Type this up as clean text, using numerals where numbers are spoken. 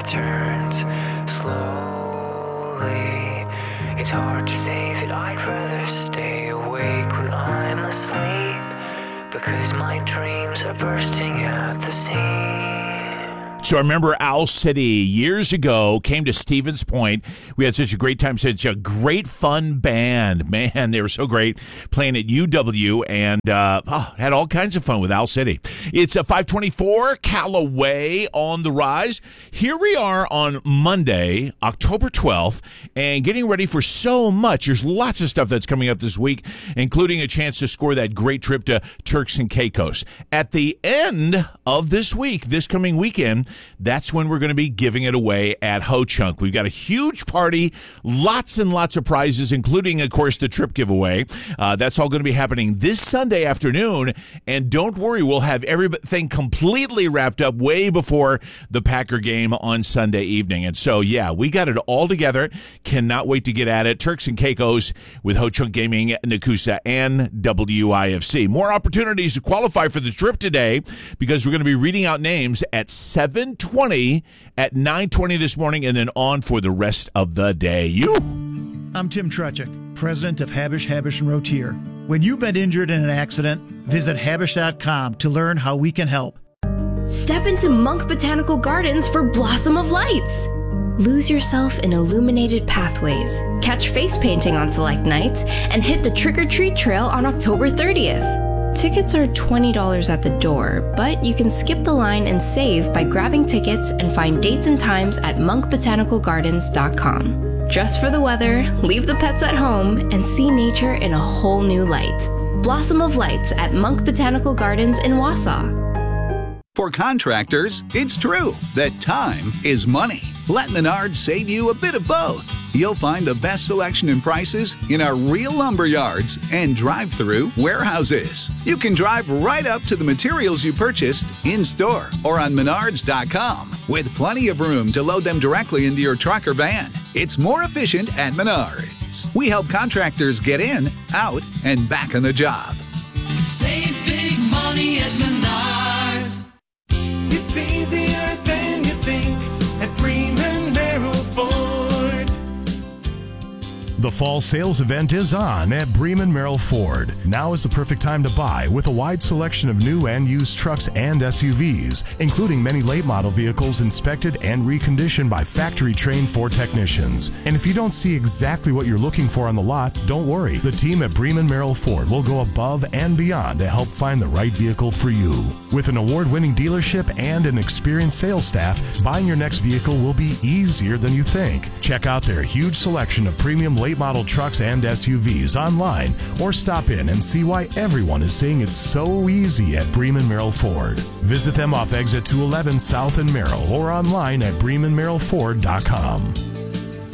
turns slowly. It's hard to say that I'd rather stay awake when I'm asleep, because my dreams are bursting at the seams. So I remember Owl City years ago, came to Stevens Point. We had such a great time, such a great fun band. Man, they were so great playing at UW and had all kinds of fun with Owl City. It's a 524 Callaway on the rise. Here we are on Monday, October 12th, and getting ready for so much. There's lots of stuff that's coming up this week, including a chance to score that great trip to Turks and Caicos. At the end of this week, this coming weekend, that's when we're going to be giving it away at Ho Chunk. We've got a huge party, lots and lots of prizes, including, of course, the trip giveaway. That's all going to be happening this Sunday afternoon. And don't worry, we'll have everything completely wrapped up way before the Packer game on Sunday evening. And so, yeah, we got it all together. Cannot wait to get at it. Turks and Caicos with Ho Chunk Gaming, Nakusa, and WIFC. More opportunities to qualify for the trip today, because we're going to be reading out names at 7:20, at 9:20 this morning, and then on for the rest of the day. I'm Tim Trutchik, president of Habish, Habish & Rotier. When you've been injured in an accident, visit Habish.com to learn how we can help. Step into Monk Botanical Gardens for Blossom of Lights. Lose yourself in illuminated pathways, catch face painting on select nights, and hit the trick-or-treat trail on October 30th. Tickets are $20 at the door, but you can skip the line and save by grabbing tickets and find dates and times at monkbotanicalgardens.com. Dress for the weather, leave the pets at home, and see nature in a whole new light. Blossom of Lights at Monk Botanical Gardens in Wausau. For contractors, it's true that time is money. Let Menards save you a bit of both. You'll find the best selection and prices in our real lumber yards and drive-through warehouses. You can drive right up to the materials you purchased in-store or on Menards.com, with plenty of room to load them directly into your truck or van. It's more efficient at Menards. We help contractors get in, out, and back on the job. Save big money at Menards. It's easier than you think at Bremen Merrill Ford. The fall sales event is on at Bremen Merrill Ford. Now is the perfect time to buy, with a wide selection of new and used trucks and SUVs, including many late model vehicles inspected and reconditioned by factory-trained Ford technicians. And if you don't see exactly what you're looking for on the lot, don't worry. The team at Bremen Merrill Ford will go above and beyond to help find the right vehicle for you. With an award-winning dealership and an experienced sales staff, buying your next vehicle will be easier than you think. Check out their huge selection of premium late model trucks and SUVs online, or stop in and see why everyone is saying it's so easy at Bremen Merrill Ford. Visit them off exit 211 South in Merrill or online at BremenMerrillFord.com.